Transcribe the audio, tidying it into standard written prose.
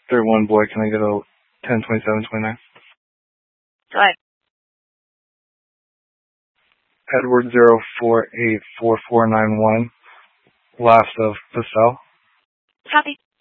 31 boy, can I get a 102729? Go ahead. Edward 0484491, last of Pacell. Copy.